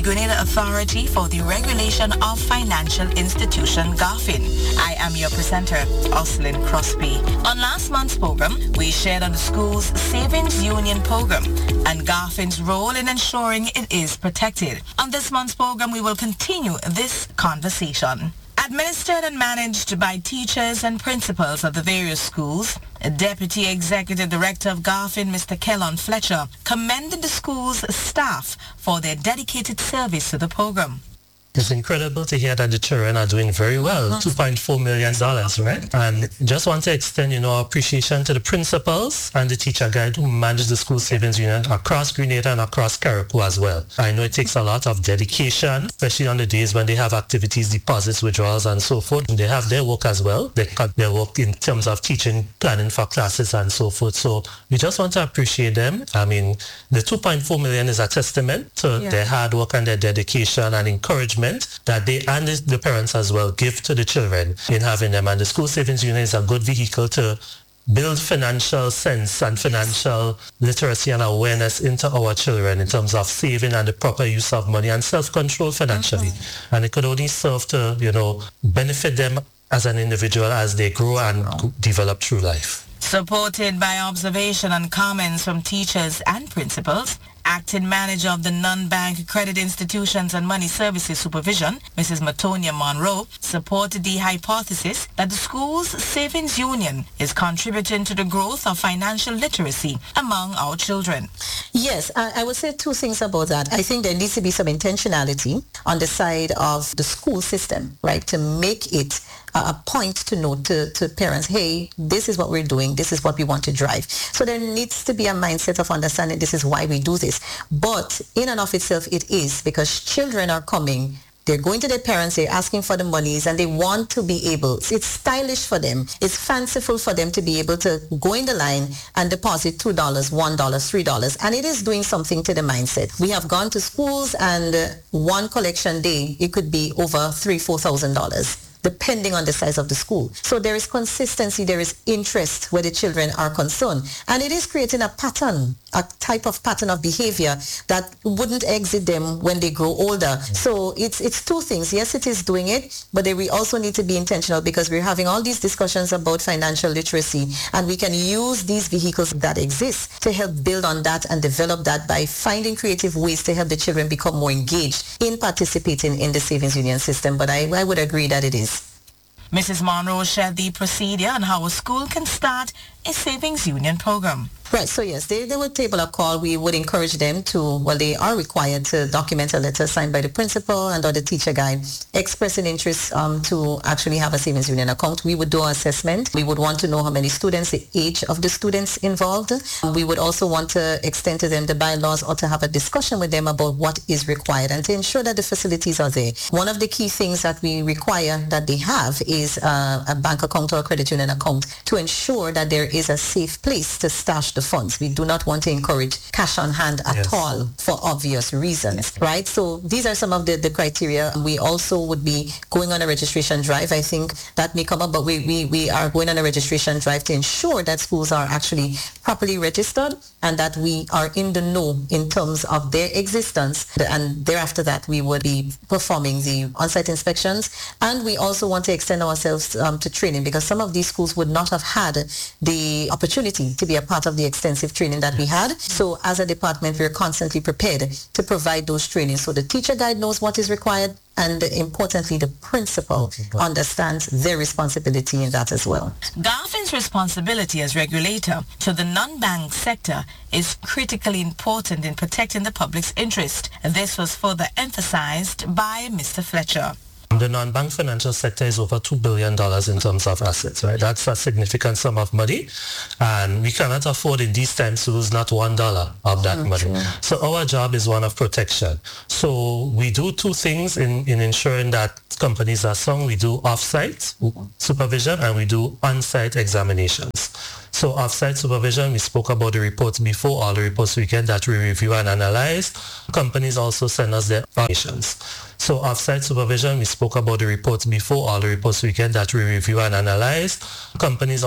Grenada Authority for the Regulation of Financial Institution, GAFIN. I am your presenter, Oslin Crosby. On last month's program, we shared on the school's Savings Union program and GAFIN's role in ensuring it is protected. On this month's program, we will continue this conversation. Administered and managed by teachers and principals of the various schools, Deputy Executive Director of GAFIN, Mr. Kellon Fletcher, commended the school's staff for their dedicated service to the program. It's incredible to hear that the children are doing very well, $2.4 million, right? And just want to extend, our appreciation to the principals and the teacher guide who manage the school savings union across Grenada and across Carriacou as well. I know it takes a lot of dedication, especially on the days when they have activities, deposits, withdrawals, and so forth. They have their work as well. They cut their work in terms of teaching, planning for classes, and so forth. So we just want to appreciate them. I mean, the $2.4 million is a testament to their hard work and their dedication and encouragement that they and the parents as well give to the children in having them. And the school savings union is a good vehicle to build financial sense and financial literacy and awareness into our children in terms of saving and the proper use of money and self-control financially. And it could only serve to, benefit them as an individual as they grow and develop through life. Supported by observation and comments from teachers and principals, Acting Manager of the Non-Bank Credit Institutions and Money Services Supervision, Mrs. Matonia Monroe, supported the hypothesis that the school's savings union is contributing to the growth of financial literacy among our children. Yes, I would say two things about that. I think there needs to be some intentionality on the side of the school system, right, to make it a point to note to parents, hey, this is what we're doing, this is what we want to drive. So there needs to be a mindset of understanding this is why we do this. But in and of itself, it is because children are coming, they're going to their parents, they're asking for the monies, and they want to be able, it's stylish for them, it's fanciful for them to be able to go in the line and deposit $2, $1, $3, and it is doing something to the mindset. We have gone to schools and one collection day, it could be over $3,000, $4,000. Depending on the size of the school. So there is consistency, there is interest where the children are concerned. And it is creating a pattern, a type of pattern of behavior that wouldn't exit them when they grow older. So it's two things. Yes, it is doing it, but we also need to be intentional because we're having all these discussions about financial literacy, and we can use these vehicles that exist to help build on that and develop that by finding creative ways to help the children become more engaged in participating in the savings union system. But I would agree that it is. Mrs. Monroe shared the procedure on how a school can start a savings union program. Right, so yes, they would table a call. We would encourage them to, they are required to document a letter signed by the principal and or the teacher guide expressing interest to actually have a savings union account. We would do an assessment. We would want to know how many students, the age of the students involved. We would also want to extend to them the bylaws or to have a discussion with them about what is required and to ensure that the facilities are there. One of the key things that we require that they have is a bank account or a credit union account to ensure that there is a safe place to stash the funds. We do not want to encourage cash on hand at all for obvious reasons, right? So these are some of the criteria. We also would be going on a registration drive. I think that may come up, but we are going on a registration drive to ensure that schools are actually properly registered and that we are in the know in terms of their existence. And thereafter that, we would be performing the on-site inspections. And we also want to extend ourselves to training because some of these schools would not have had the opportunity to be a part of the extensive training that we had. So as a department, we're constantly prepared to provide those trainings. So the teacher guide knows what is required and importantly, the principal understands their responsibility in that as well. GAFIN's responsibility as regulator to the non-bank sector is critically important in protecting the public's interest. This was further emphasized by Mr. Fletcher. The non-bank financial sector is over $2 billion in terms of assets, right? That's a significant sum of money, and we cannot afford in these times to lose not $1 of that money. True. So our job is one of protection. So we do two things in ensuring that companies are sound. We do off-site supervision and we do on-site examinations. So off-site supervision, we spoke about the reports before, all the reports we get that we review and analyze. Companies also send us their informations. So off-site supervision, we spoke about the reports before, all the reports we get that we review and analyze. Companies